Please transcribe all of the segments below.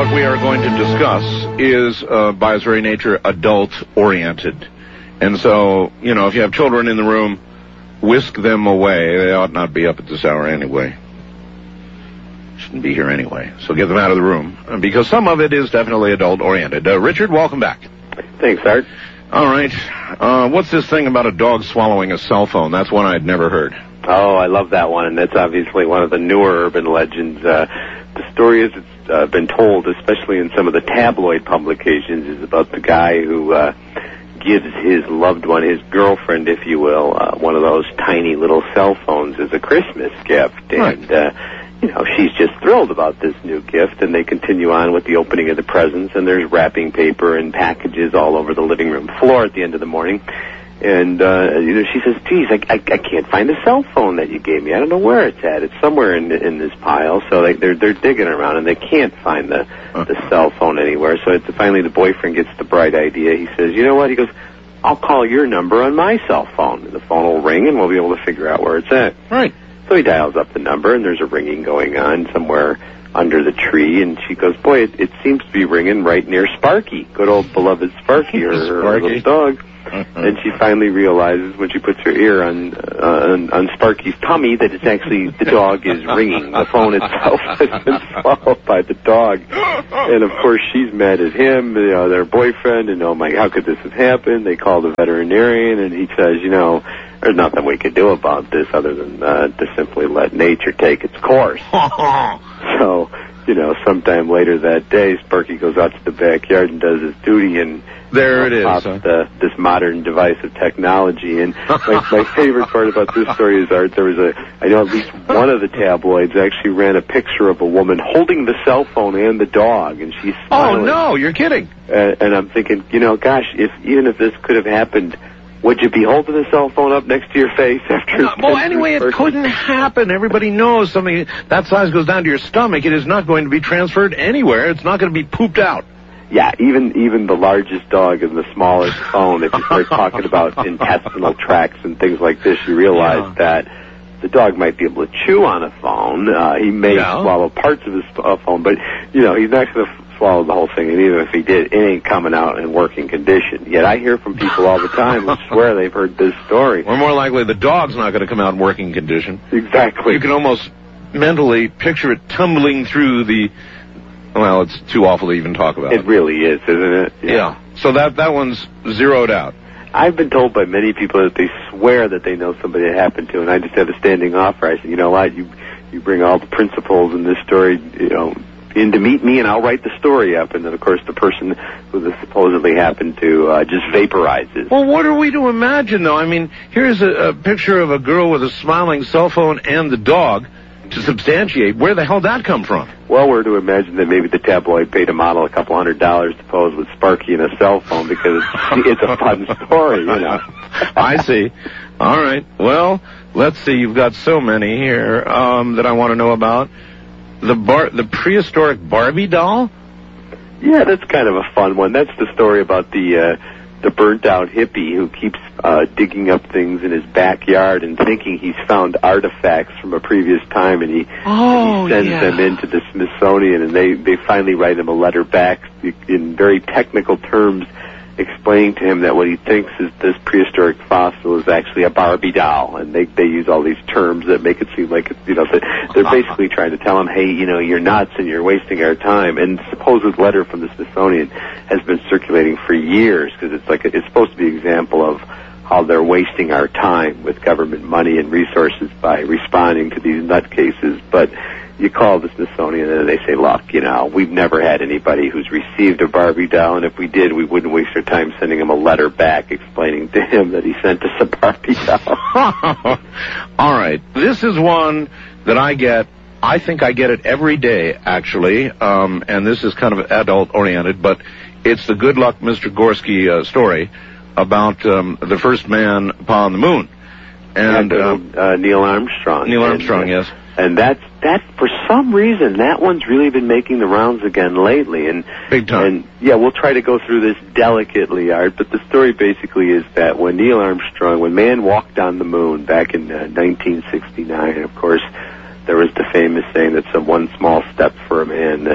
what we are going to discuss is, by its very nature, adult-oriented. And so, you know, if you have children in the room, whisk them away. They ought not be up at this hour anyway. Shouldn't be here anyway. So get them out of the room, because some of it is definitely adult-oriented. Richard, welcome back. Thanks, Art. All right. What's this thing about a dog swallowing a cell phone? That's one I'd never heard. Oh, I love that one, and that's obviously one of the newer urban legends. The story is it's been told, especially in some of the tabloid publications, is about the guy who gives his loved one, his girlfriend, if you will, one of those tiny little cell phones as a Christmas gift. Right. And, you know, she's just thrilled about this new gift, and they continue on with the opening of the presents, and there's wrapping paper and packages all over the living room floor at the end of the morning. And, you know, she says, geez, I can't find the cell phone that you gave me. I don't know where it's at. It's somewhere in this pile. So they're digging around, and they can't find the cell phone anywhere. So finally the boyfriend gets the bright idea. He says, you know what? He goes, I'll call your number on my cell phone. And the phone will ring, and we'll be able to figure out where it's at. Right. So he dials up the number, and there's a ringing going on somewhere under the tree. And she goes, boy, it seems to be ringing right near Sparky, good old beloved Sparky, her little dog. And she finally realizes when she puts her ear on Sparky's tummy that it's actually the dog is ringing. The phone itself has been swallowed by the dog. And, of course, she's mad at him, you know, their boyfriend, and, oh, my, how could this have happened? They call the veterinarian, and he says, you know, there's nothing we could do about this other than to simply let nature take its course. So, you know, sometime later that day, Sparky goes out to the backyard and does his duty, and there it is. This modern device of technology. And my favorite part about this story is, Art, I know at least one of the tabloids actually ran a picture of a woman holding the cell phone and the dog, and she's smiling. Oh, no, you're kidding. And I'm thinking, you know, gosh, even if this could have happened, would you be holding the cell phone up next to your face after? Well, anyway, it couldn't happen. Everybody knows something that size goes down to your stomach. It is not going to be transferred anywhere. It's not going to be pooped out. Yeah, even the largest dog and the smallest phone, if you start talking about intestinal tracts and things like this, you realize that the dog might be able to chew on a phone. He may swallow parts of his phone, but, you know, he's not going to swallow the whole thing, and even if he did, it ain't coming out in working condition. Yet I hear from people all the time who swear they've heard this story. Or more likely, the dog's not going to come out in working condition. Exactly. You can almost mentally picture it tumbling through the... Well, it's too awful to even talk about. It really is, isn't it? Yeah. So that one's zeroed out. I've been told by many people that they swear that they know somebody it happened to, and I just have a standing offer. I said, you know what, you bring all the principles in this story, you know, in to meet me, and I'll write the story up. And then, of course, the person who this supposedly happened to just vaporizes. Well, what are we to imagine, though? I mean, here's a picture of a girl with a smiling cell phone and the dog to substantiate. Where the hell did that come from? Well, we're to imagine that maybe the tabloid paid a model $200 to pose with Sparky and a cell phone because it's a fun story, you know. I see. All right. Well, let's see. You've got so many here that I want to know about. The prehistoric Barbie doll? Yeah, that's kind of a fun one. That's the story about the burnt-out hippie who keeps digging up things in his backyard and thinking he's found artifacts from a previous time, and he sends them into the Smithsonian, and they finally write him a letter back in very technical terms explaining to him that what he thinks is this prehistoric fossil is actually a Barbie doll, and they use all these terms that make it seem like it's, you know, they're basically trying to tell him, hey, you know, you're nuts and you're wasting our time. And the supposed letter from the Smithsonian has been circulating for years because it's supposed to be an example of how they're wasting our time with government money and resources by responding to these nutcases. But you call the Smithsonian and they say, look, you know, we've never had anybody who's received a Barbie doll, and if we did, we wouldn't waste our time sending him a letter back explaining to him that he sent us a Barbie doll. All right. This is one that I get. I think I get it every day, actually, and this is kind of adult-oriented, but it's the Good Luck Mr. Gorski story about the first man upon the moon. And Neil Armstrong. Neil Armstrong, yes. And that for some reason, that one's really been making the rounds again lately. And big time. And yeah, we'll try to go through this delicately, Art, but the story basically is that when Neil Armstrong, when man walked on the moon back in 1969, of course, there was the famous saying that one small step for a man and one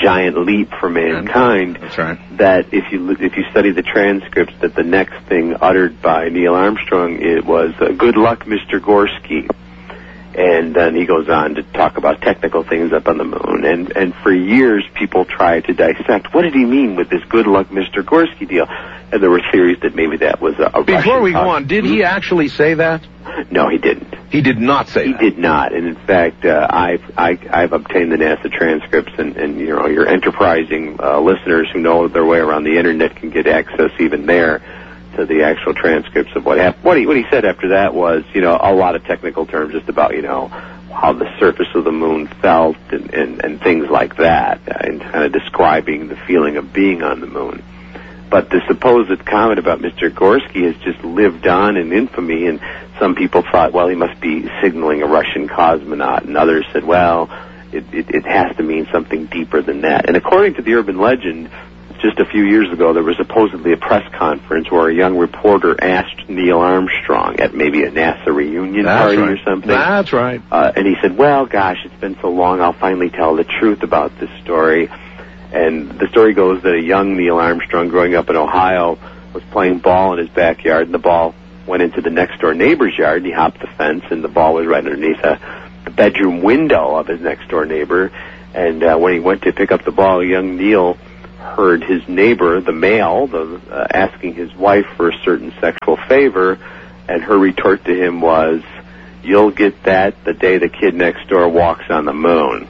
giant leap for mankind. That's right. That if you study the transcripts, that the next thing uttered by Neil Armstrong, it was "Good luck, Mr. Gorski." And then he goes on to talk about technical things up on the moon. And for years, people tried to dissect, what did he mean with this "Good luck, Mr. Gorski" deal? And there were theories that maybe that was a Before Russian we go on, did he actually say that? No, he didn't. He did not say that. He did not. And in fact, I've obtained the NASA transcripts, and you know, your enterprising listeners who know their way around the internet can get access even there to the actual transcripts of what happened. What he said after that was, you know, a lot of technical terms just about, you know, how the surface of the moon felt and things like that, and kind of describing the feeling of being on the moon. But the supposed comment about Mr. Gorski has just lived on in infamy, and some people thought, well, he must be signaling a Russian cosmonaut, and others said, well, it has to mean something deeper than that. And according to the urban legend, just a few years ago, there was supposedly a press conference where a young reporter asked Neil Armstrong at maybe a NASA reunion party or something. That's right. And he said, well, gosh, it's been so long, I'll finally tell the truth about this story. And the story goes that a young Neil Armstrong growing up in Ohio was playing ball in his backyard, and the ball went into the next-door neighbor's yard, and he hopped the fence, and the ball was right underneath the bedroom window of his next-door neighbor. And when he went to pick up the ball, young Neil heard his neighbor, the male, asking his wife for a certain sexual favor, and her retort to him was, "You'll get that the day the kid next door walks on the moon."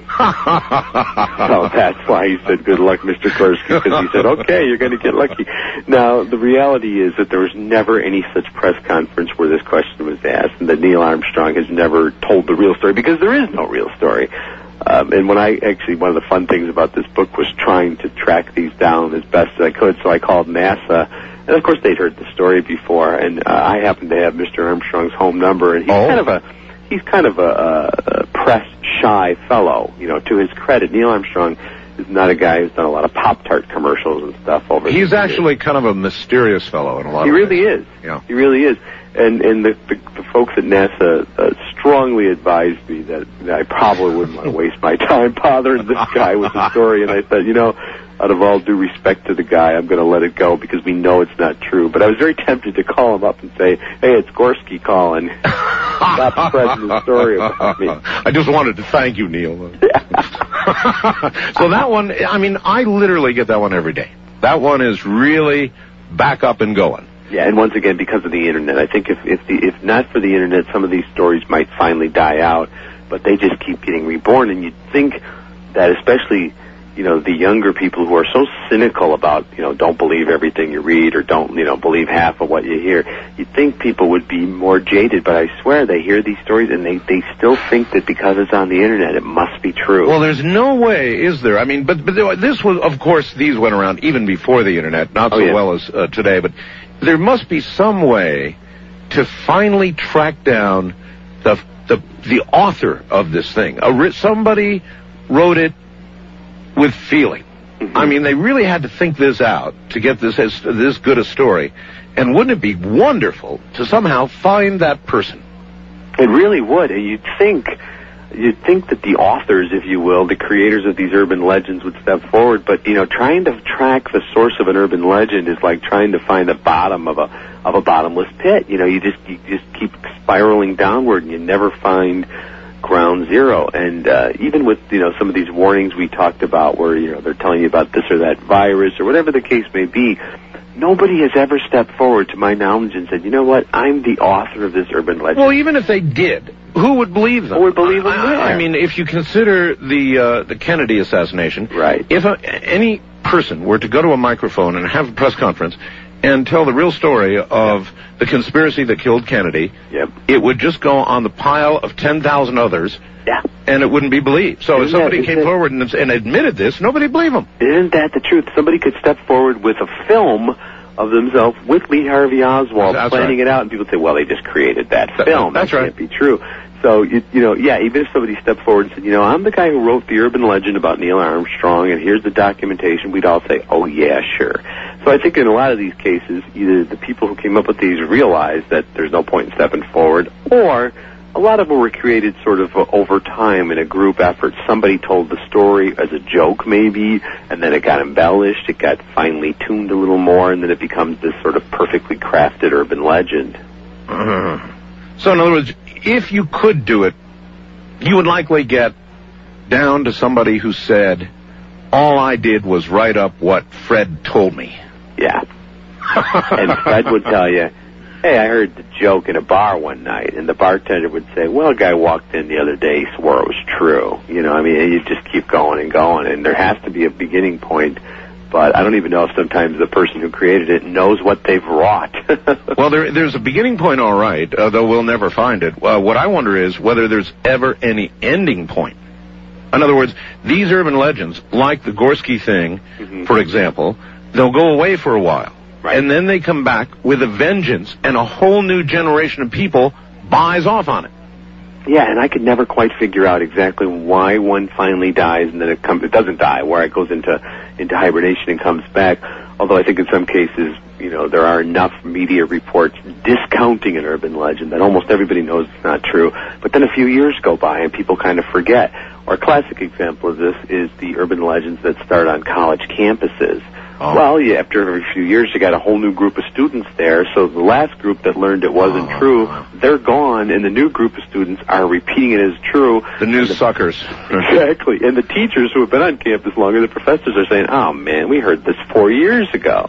So that's why he said, "Good luck, Mr. Gorski," because he said, okay, you're going to get lucky. Now, the reality is that there was never any such press conference where this question was asked, and that Neil Armstrong has never told the real story, because there is no real story. And one of the fun things about this book was trying to track these down as best as I could, so I called NASA, and of course they'd heard the story before, and I happened to have Mr. Armstrong's home number, and he's kind of a press-shy fellow. You know, to his credit, Neil Armstrong is not a guy who's done a lot of Pop-Tart commercials and stuff over the years. He's actually kind of a mysterious fellow in a lot of ways. He really is. Yeah. He really is. And the folks at NASA strongly advised me that I probably wouldn't want to waste my time bothering this guy with the story. And I thought, you know, out of all due respect to the guy, I'm going to let it go because we know it's not true. But I was very tempted to call him up and say, hey, it's Gorski calling. Stop spreading the story about me. I just wanted to thank you, Neil. So that one, I mean, I literally get that one every day. That one is really back up and going. Yeah, and once again, because of the internet, I think if not for the internet, some of these stories might finally die out, but they just keep getting reborn. And you'd think that, especially, you know, the younger people who are so cynical about, you know, don't believe everything you read or don't, you know, believe half of what you hear, you'd think people would be more jaded, but I swear they hear these stories and they still think that because it's on the internet, it must be true. Well, there's no way, is there? I mean, but this was, of course, these went around even before the internet, not so well as today, but there must be some way to finally track down the author of this thing. Somebody wrote it with feeling. Mm-hmm. I mean, they really had to think this out to get this good a story. And wouldn't it be wonderful to somehow find that person? It really would. And you'd think that the authors, if you will, the creators of these urban legends would step forward. But, you know, trying to track the source of an urban legend is like trying to find the bottom of a bottomless pit. You know, you just keep spiraling downward and you never find ground zero. And even with, you know, some of these warnings we talked about where, you know, they're telling you about this or that virus or whatever the case may be, nobody has ever stepped forward to my knowledge and said, you know what, I'm the author of this urban legend. Well, even if they did, who would believe them? Who would believe them? I mean, if you consider the Kennedy assassination, right? If any person were to go to a microphone and have a press conference and tell the real story of the conspiracy that killed Kennedy, it would just go on the pile of 10,000 others, and it wouldn't be believed. So if somebody came forward and admitted this, nobody would believe them. Isn't that the truth? Somebody could step forward with a film of themselves with Lee Harvey Oswald planning it out, and people say, well, they just created that film. That's right. That can't be true. So, you know, even if somebody stepped forward and said, you know, I'm the guy who wrote the urban legend about Neil Armstrong, and here's the documentation, we'd all say, oh, yeah, sure. So I think in a lot of these cases, either the people who came up with these realize that there's no point in stepping forward, or a lot of them were created sort of over time in a group effort. Somebody told the story as a joke maybe, and then it got embellished, it got finely tuned a little more, and then it becomes this sort of perfectly crafted urban legend. So in other words, if you could do it, you would likely get down to somebody who said, all I did was write up what Fred told me. Yeah. And Fred would tell you, hey, I heard the joke in a bar one night, and the bartender would say, well, a guy walked in the other day, he swore it was true. You know, I mean, and you just keep going and going, and there has to be a beginning point, but I don't even know if sometimes the person who created it knows what they've wrought. Well, there's a beginning point, all right, though we'll never find it. What I wonder is whether there's ever any ending point. In other words, these urban legends, like the Gorski thing, for example, they'll go away for a while. Right. And then they come back with a vengeance, and a whole new generation of people buys off on it. Yeah, and I could never quite figure out exactly why one finally dies and then it doesn't die, where it goes into hibernation and comes back. Although I think in some cases, you know, there are enough media reports discounting an urban legend that almost everybody knows it's not true. But then a few years go by and people kind of forget. Or a classic example of this is the urban legends that start on college campuses. Oh. Well, after every few years, you got a whole new group of students there, so the last group that learned it wasn't true, they're gone, and the new group of students are repeating it as true. The new suckers. Exactly. And the teachers who have been on campus longer, the professors are saying, oh, man, we heard this 4 years ago.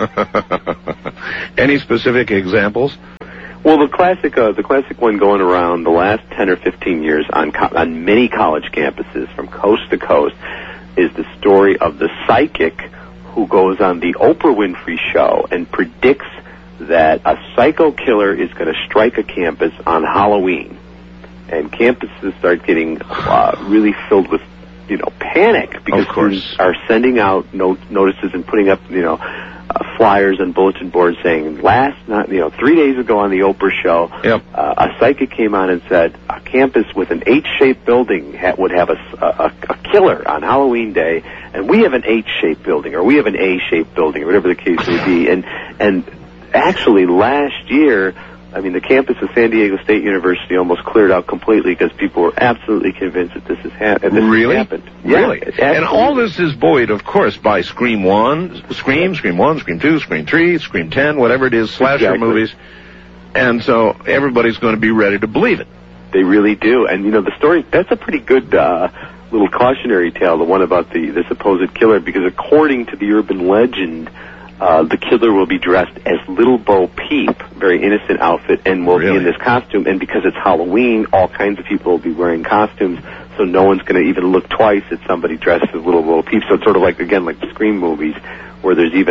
Any specific examples? Well, the classic one going around the last 10 or 15 years on many college campuses from coast to coast is the story of the psychic who goes on the Oprah Winfrey Show and predicts that a psycho killer is going to strike a campus on Halloween. And campuses start getting really filled with, you know, panic because students are sending out notices and putting up, you know, flyers and bulletin boards saying 3 days ago on the Oprah Show, a psychic came on and said a campus with an H-shaped building would have a killer on Halloween Day, and we have an H-shaped building, or we have an A-shaped building, or whatever the case may be. And actually last year, I mean, the campus of San Diego State University almost cleared out completely because people were absolutely convinced that this has happened. Really? And all this is buoyed, of course, by Scream 1, Scream 2, Scream 3, Scream 10, whatever it is, slasher movies. And so everybody's going to be ready to believe it. They really do. And, you know, the story, that's a pretty good little cautionary tale, the one about the supposed killer, because according to the urban legend, the killer will be dressed as Little Bo Peep, very innocent outfit, and will be in this costume. And because it's Halloween, all kinds of people will be wearing costumes, so no one's going to even look twice at somebody dressed as Little Bo Peep. So it's sort of like, again, like the Scream movies, where there's even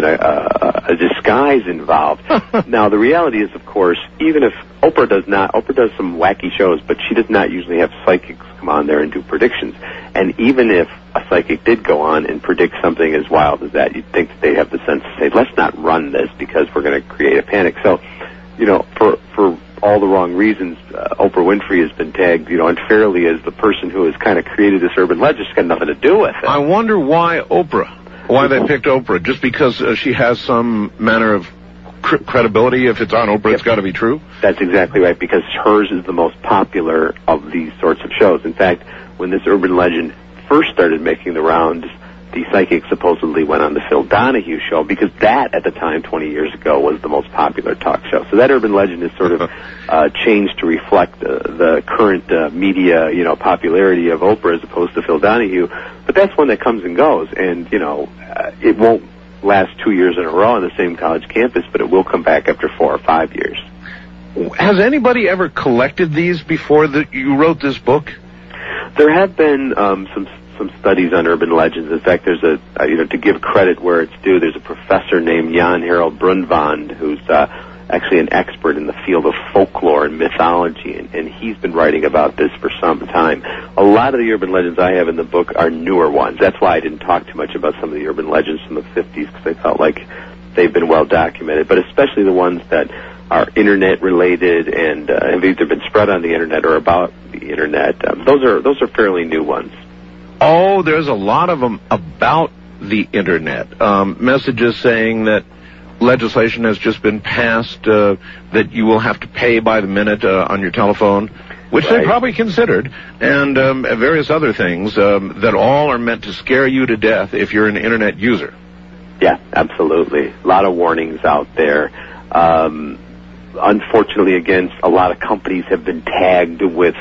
a disguise involved. Now, the reality is, of course, even if Oprah does some wacky shows, but she does not usually have psychics come on there and do predictions. And even if a psychic did go on and predict something as wild as that, you'd think that they'd have the sense to say, let's not run this because we're going to create a panic. So, you know, for all the wrong reasons, Oprah Winfrey has been tagged, you know, unfairly as the person who has kind of created this urban legend. It's got nothing to do with it. I wonder why Oprah. Why they picked Oprah? Just because she has some manner of credibility? If it's on Oprah, it's got to be true? That's exactly right, because hers is the most popular of these sorts of shows. In fact, when this urban legend first started making the rounds, the psychic supposedly went on the Phil Donahue show, because that, at the time, 20 years ago, was the most popular talk show. So that urban legend is sort of changed to reflect the current media, you know, popularity of Oprah as opposed to Phil Donahue. But that's one that comes and goes, and, you know, it won't last 2 years in a row on the same college campus, but it will come back after 4 or 5 years. Has anybody ever collected these before you wrote this book? There have been some studies on urban legends. In fact, there's to give credit where it's due, there's a professor named Jan Harold Brundvand who's actually an expert in the field of folklore and mythology, and he's been writing about this for some time. A lot of the urban legends I have in the book are newer ones. That's why I didn't talk too much about some of the urban legends from the 50s, because I felt like they've been well documented, but especially the ones that are internet related and have either been spread on the internet or about the internet. Those are fairly new ones. Oh, there's a lot of them about the internet. Messages saying that legislation has just been passed that you will have to pay by the minute on your telephone which they probably considered, and various other things that all are meant to scare you to death if you're an Internet user. Yeah, absolutely. A lot of warnings out there. Unfortunately, again, a lot of companies have been tagged with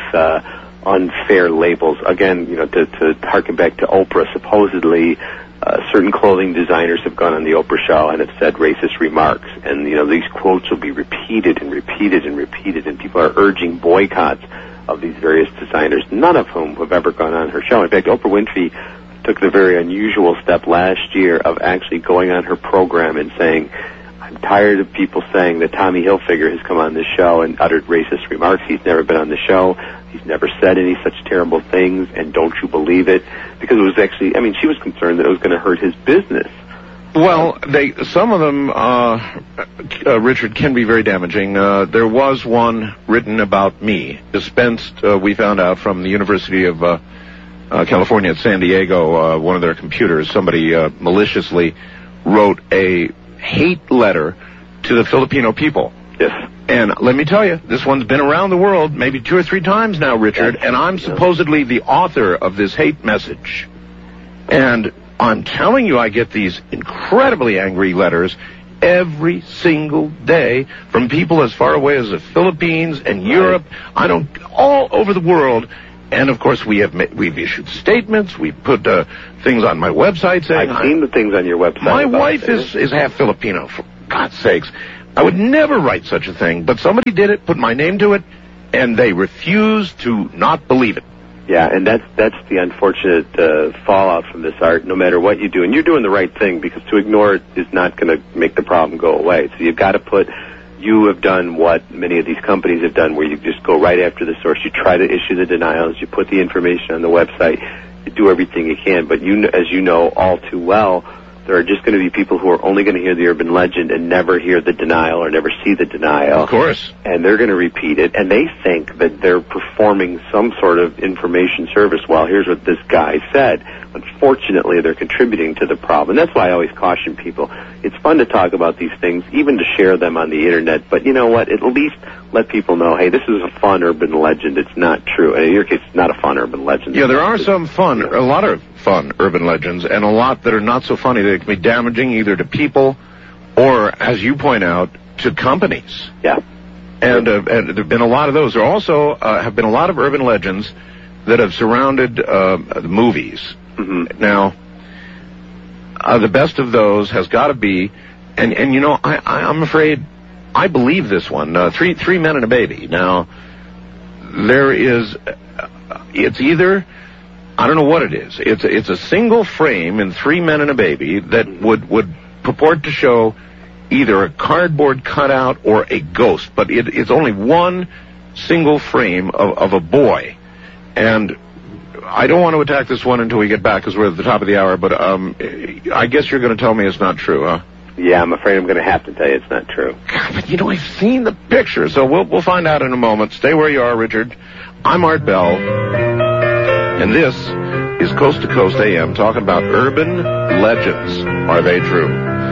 unfair labels. Again, to harken back to Oprah, supposedly certain clothing designers have gone on the Oprah show and have said racist remarks. And, these quotes will be repeated and repeated and repeated, and people are urging boycotts of these various designers, none of whom have ever gone on her show. In fact, Oprah Winfrey took the very unusual step last year of actually going on her program and saying, I'm tired of people saying that Tommy Hilfiger has come on this show and uttered racist remarks. He's never been on the show. He's never said any such terrible things, and don't you believe it? Because it was actually, she was concerned that it was going to hurt his business. Well, some of them, Richard, can be very damaging. There was one written about me, dispensed, we found out, from the University of California at San Diego, one of their computers. Somebody maliciously wrote a hate letter to the Filipino people. Yes. And let me tell you, this one's been around the world maybe 2 or 3 times now, Richard, and I'm supposedly the author of this hate message. And I'm telling you, I get these incredibly angry letters every single day from people as far away as the Philippines and Europe, all over the world. And of course, we've issued statements. We've put things on my website saying I've seen the things on your website. My wife is half Filipino, for God's sakes. I would never write such a thing, but somebody did it, put my name to it, and they refused to not believe it. Yeah, and that's the unfortunate fallout from this art, no matter what you do. And you're doing the right thing, because to ignore it is not going to make the problem go away. So you've got to you have done what many of these companies have done, where you just go right after the source. You try to issue the denials. You put the information on the website. You do everything you can. But as you know all too well, there are just going to be people who are only going to hear the urban legend and never hear the denial or never see the denial. Of course. And they're going to repeat it, and they think that they're performing some sort of information service. Well, here's what this guy said. Unfortunately, they're contributing to the problem. And that's why I always caution people. It's fun to talk about these things, even to share them on the Internet, but you know what? At least let people know, hey, this is a fun urban legend. It's not true. And in your case, it's not a fun urban legend. Yeah, there are a lot of fun urban legends, and a lot that are not so funny that it can be damaging either to people or, as you point out, to companies. Yeah. And there have been a lot of those. There also have been a lot of urban legends that have surrounded the movies. Mm-hmm. Now, the best of those has got to be, and I'm afraid I believe this one, Three Men and a Baby. Now, it's either, I don't know what it is. It's a single frame in 3 Men and a Baby that would purport to show either a cardboard cutout or a ghost, but it's only one single frame of a boy. And I don't want to attack this one until we get back, because we're at the top of the hour, but I guess you're going to tell me it's not true, huh? Yeah, I'm afraid I'm going to have to tell you it's not true. God, but I've seen the picture, so we'll find out in a moment. Stay where you are, Richard. I'm Art Bell, and this is Coast to Coast AM, talking about urban legends. Are they true?